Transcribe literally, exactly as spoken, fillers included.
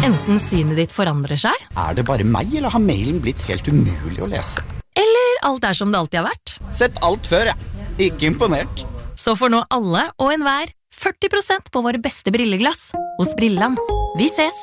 Enten synet ditt forandrer seg, Er det bare meg, eller har mailen blitt helt umulig å lese? eller alt er som det alltid har vært. Sett alt før, jeg. Ikke imponert. Så får nå alle og enhver førti prosent på våre beste brilleglass hos Brilland. Vi ses!